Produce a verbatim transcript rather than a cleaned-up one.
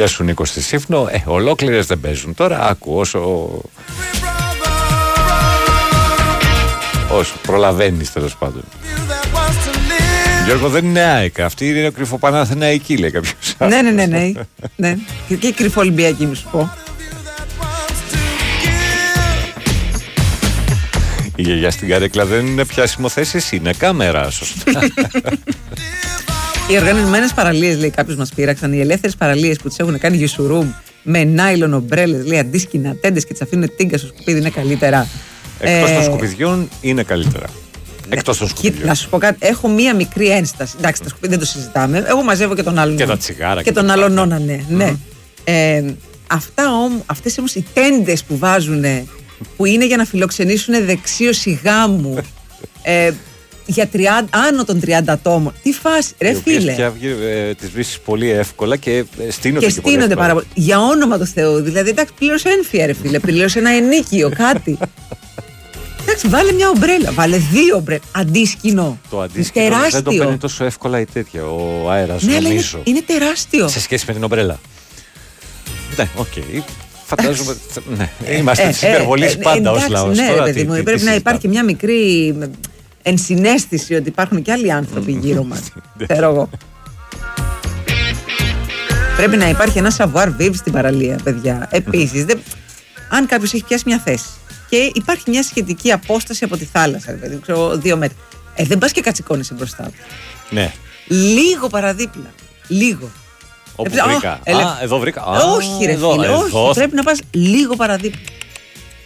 Γεια σου Νίκο στη Σύφνο. Ε, ολόκληρες δεν παίζουν. Τώρα άκου όσο. Όσο προλαβαίνεις τέλος πάντων. Γιώργο, δεν είναι ΑΕΚ. Αυτή είναι ο κρυφοπαναθηναϊκή, λέει κάποιος. Ναι, ναι, ναι, ναι. ναι. Και η κρυφοολυμπιακή, μη σου πω. Η γιαγιά στην καρέκλα δεν είναι πιάσιμο θέση, είναι κάμερα, σωστά. Οι οργανωμένες παραλίες, λέει κάποιος, μας πείραξαν. Οι ελεύθερες παραλίες που τις έχουν κάνει γιουσουρούμ με νάιλον ομπρέλες, λέει αντίσκηνα, τέντες και τις αφήνουν τίγκα στο σκουπίδι, είναι καλύτερα. Εκτός ε... των σκουπιδιών είναι καλύτερα. Εκτός των σκουπιδιών. Να σου πω κάτι, έχω μία μικρή ένσταση. Εντάξει, τα σκουπίδια δεν το συζητάμε. Εγώ μαζεύω και τον άλλον. Και τα τσιγάρα. Και, και τον άλλον νόνα, ναι. Mm-hmm. ναι. Ε, αυτά όμως, αυτές όμως οι τέντες που βάζουν, που είναι για να φιλοξενήσουν δεξίωση γάμου. ε, για τριάντα, άνω των τριάντα ατόμων. Τι φάση, ρε φίλε. Και ε, τις βρίσκεις πολύ εύκολα και στείνονται και, και στείνονται πολύ πάρα πολύ. Για όνομα του Θεού. Δηλαδή, εντάξει, πλήρωσε ένφια, ρε φίλε. Πλήρωσε ένα ενίκιο, κάτι. Εντάξει, βάλε μια ομπρέλα. Βάλε δύο ομπρέλα. Αντίσκηνο. Το αντίσκηνο τεράστιο. Δεν το παίρνει τόσο εύκολα η τέτοια. Ο αέρας, ναι, νομίζω. Είναι, είναι τεράστιο. Σε σχέση με την ομπρέλα. Ναι, οκ. Okay. Φαντάζομαι. Ναι. Είμαστε τη υπερβολή πάντα ως λαός. Ναι, τώρα, παιδί τι, μου, τι, πρέπει τι να υπάρχει μια μικρή ενσυναίσθηση ότι υπάρχουν και άλλοι άνθρωποι γύρω μας. Ξέρω εγώ. Πρέπει να υπάρχει ένα savoir vivre στην παραλία, παιδιά. Επίσης, δεν... αν κάποιος έχει πιάσει μια θέση και υπάρχει μια σχετική απόσταση από τη θάλασσα, δηλαδή, ξέρω, δύο μέτρα. Ε, δεν πας και κατσικώνεσαι μπροστά του. Ναι. Λίγο παραδίπλα. Λίγο. Όπου ε, βρήκα. Α, ελε... Α, εδώ βρήκα. Α, όχι, ρε εδώ, φίλε, εδώ, όχι. εδώ. Πρέπει να πας λίγο παραδίπλα.